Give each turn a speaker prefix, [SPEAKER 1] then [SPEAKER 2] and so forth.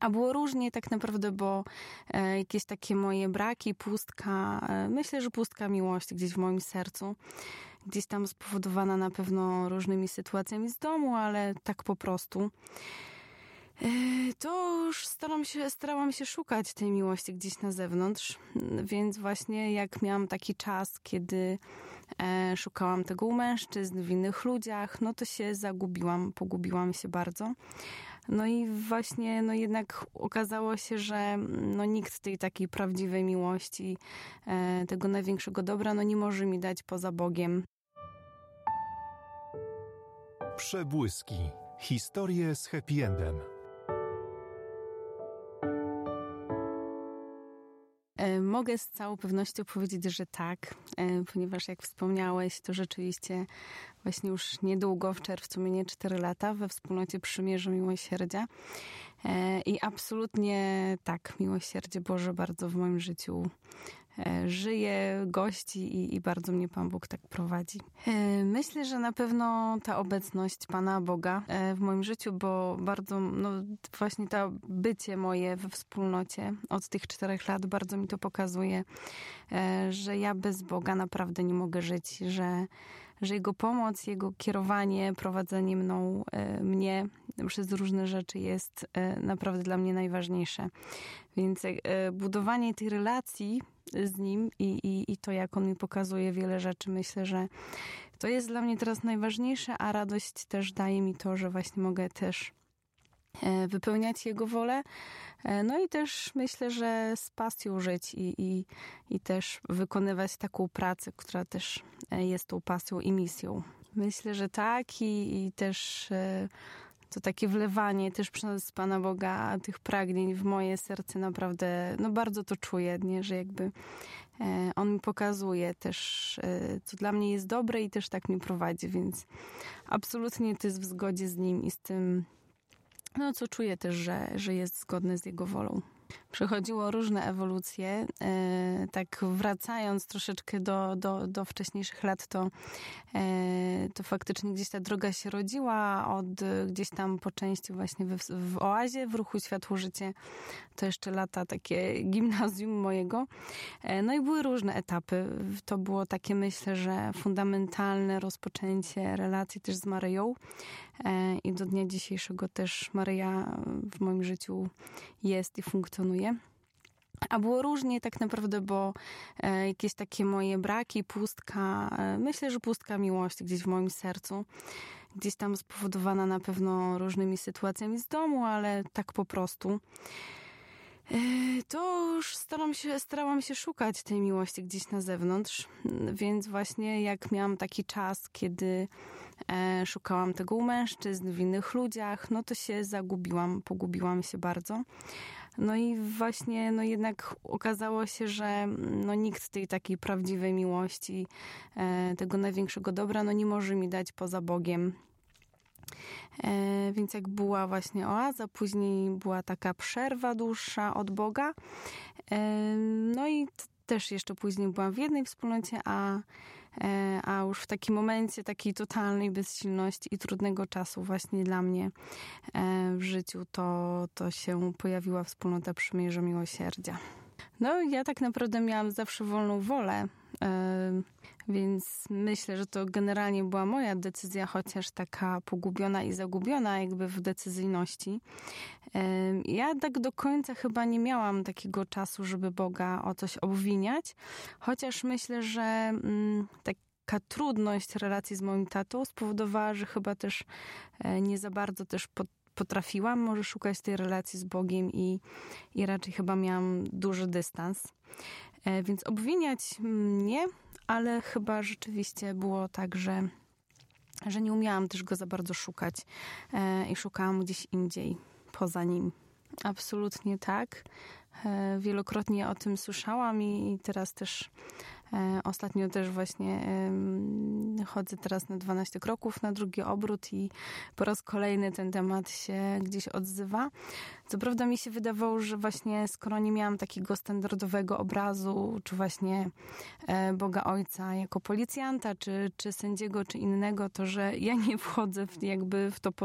[SPEAKER 1] A było różnie tak naprawdę, bo jakieś takie moje braki, pustka, myślę, że pustka miłości gdzieś w moim sercu, gdzieś tam spowodowana na pewno różnymi sytuacjami z domu, ale tak po prostu. To już starałam się szukać tej miłości gdzieś na zewnątrz, więc właśnie jak miałam taki czas, kiedy szukałam tego u mężczyzn, w innych ludziach, no to się pogubiłam się bardzo. No i właśnie, no jednak okazało się, że no nikt tej takiej prawdziwej miłości, tego największego dobra, no nie może mi dać poza Bogiem.
[SPEAKER 2] Przebłyski. Historie z happy endem.
[SPEAKER 1] Mogę z całą pewnością powiedzieć, że tak, ponieważ jak wspomniałeś, to rzeczywiście właśnie już niedługo, w czerwcu minie 4 lata we wspólnocie Przymierza Miłosierdzia. I absolutnie tak, miłosierdzie Boże bardzo w moim życiu żyje, gości i bardzo mnie Pan Bóg tak prowadzi. Myślę, że na pewno ta obecność Pana Boga w moim życiu, bo bardzo, no właśnie to bycie moje we wspólnocie od tych 4 lat bardzo mi to pokazuje, że ja bez Boga naprawdę nie mogę żyć, że Jego pomoc, Jego kierowanie, prowadzenie mnie przez różne rzeczy jest naprawdę dla mnie najważniejsze. Więc budowanie tej relacji z Nim i to, jak On mi pokazuje wiele rzeczy, myślę, że to jest dla mnie teraz najważniejsze, a radość też daje mi to, że właśnie mogę też wypełniać Jego wolę. No i też myślę, że z pasją żyć i też wykonywać taką pracę, która też jest tą pasją i misją. Myślę, że tak i też to takie wlewanie też przez Pana Boga tych pragnień w moje serce naprawdę, no bardzo to czuję, nie? Że jakby On mi pokazuje też, co dla mnie jest dobre i też tak mnie prowadzi, więc absolutnie to jest w zgodzie z Nim i z tym, no co czuję też, że jest zgodne z Jego wolą. Przechodziło różne ewolucje. Tak wracając troszeczkę do wcześniejszych lat, to faktycznie gdzieś ta droga się rodziła od gdzieś tam po części właśnie w Oazie, w ruchu Światło-Życie. To jeszcze lata takie gimnazjum mojego. No i były różne etapy. To było takie, myślę, że fundamentalne rozpoczęcie relacji też z Maryją. I do dnia dzisiejszego też Maryja w moim życiu jest i funkcjonuje. A było różnie tak naprawdę, bo jakieś takie moje braki, pustka, myślę, że pustka miłości gdzieś w moim sercu, gdzieś tam spowodowana na pewno różnymi sytuacjami z domu, ale tak po prostu. To już starałam się szukać tej miłości gdzieś na zewnątrz, więc właśnie jak miałam taki czas, kiedy szukałam tego u mężczyzn, w innych ludziach, no to się pogubiłam się bardzo. No i właśnie, no jednak okazało się, że no nikt tej takiej prawdziwej miłości, tego największego dobra, no nie może mi dać poza Bogiem. Więc jak była właśnie oaza, później była taka przerwa dłuższa od Boga. No i też jeszcze później byłam w jednej wspólnocie, a już w takim momencie takiej totalnej bezsilności i trudnego czasu właśnie dla mnie w życiu to się pojawiła wspólnota Przymierza Miłosierdzia. No ja tak naprawdę miałam zawsze wolną wolę, więc myślę, że to generalnie była moja decyzja, chociaż taka pogubiona i zagubiona jakby w decyzyjności. Ja tak do końca chyba nie miałam takiego czasu, żeby Boga o coś obwiniać, chociaż myślę, że taka trudność relacji z moim tatą spowodowała, że chyba też nie za bardzo też potrafiłam może szukać tej relacji z Bogiem i raczej chyba miałam duży dystans. Więc obwiniać nie, ale chyba rzeczywiście było tak, że nie umiałam też go za bardzo szukać i szukałam gdzieś indziej, poza nim. Absolutnie tak. Wielokrotnie o tym słyszałam i teraz też ostatnio też właśnie chodzę teraz na 12 kroków na drugi obrót i po raz kolejny ten temat się gdzieś odzywa. Co prawda mi się wydawało, że właśnie skoro nie miałam takiego standardowego obrazu, czy właśnie Boga Ojca jako policjanta, czy sędziego, czy innego, to że ja nie wchodzę w to